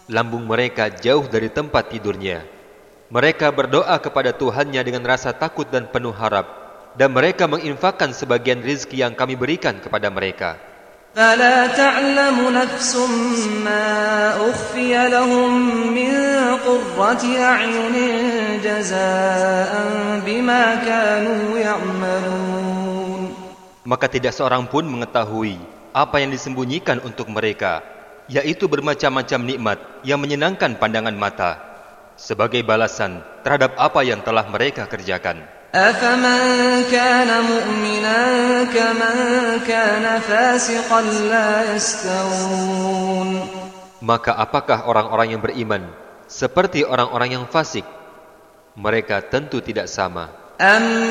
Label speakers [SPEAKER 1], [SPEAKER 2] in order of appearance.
[SPEAKER 1] lambung mereka jauh dari tempat tidurnya. Mereka berdoa kepada Tuhannya dengan rasa takut dan penuh harap, dan mereka menginfakkan sebagian rizki yang kami berikan kepada mereka.
[SPEAKER 2] فلا تعلم نفس ما أخفي لهم من قرة أعين جزاء بما كانوا يعملون.
[SPEAKER 1] Maka tidak seorang pun mengetahui apa yang disembunyikan untuk mereka, yaitu bermacam-macam nikmat yang menyenangkan pandangan mata, sebagai balasan terhadap apa yang telah mereka kerjakan.
[SPEAKER 2] أفمن كان مؤمنا كمن كان فاسقا لا يستوون.
[SPEAKER 1] Maka apakah orang-orang yang beriman seperti orang-orang yang fasik? Mereka tentu tidak sama.